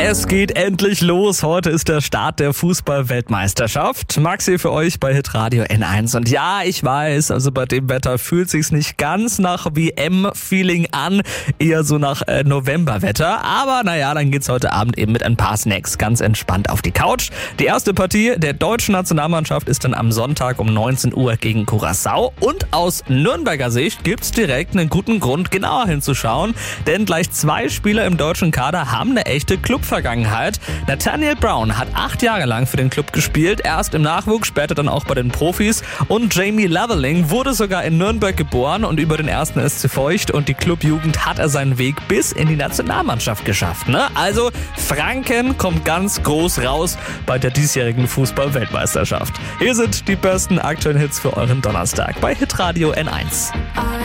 Es geht endlich los. Heute ist der Start der Fußball-Weltmeisterschaft. Maxi für euch bei Hitradio N1. Und ja, ich weiß, also bei dem Wetter fühlt sich's nicht ganz nach WM-Feeling an, eher so nach Novemberwetter. Aber naja, dann geht's heute Abend eben mit ein paar Snacks ganz entspannt auf die Couch. Die erste Partie der deutschen Nationalmannschaft ist dann am Sonntag um 19 Uhr gegen Curaçao. Und aus Nürnberger Sicht gibt's direkt einen guten Grund, genauer hinzuschauen. Denn gleich 2 Spieler im deutschen Kader haben eine echte Clubvergangenheit. Nathaniel Brown hat 8 Jahre lang für den Club gespielt, erst im Nachwuchs, später dann auch bei den Profis. Und Jamie Leveling wurde sogar in Nürnberg geboren und über den 1. SC Feucht und die Clubjugend hat er seinen Weg bis in die Nationalmannschaft geschafft. Ne? Also Franken kommt ganz groß raus bei der diesjährigen Fußball-Weltmeisterschaft. Hier sind die besten aktuellen Hits für euren Donnerstag bei Hitradio N1.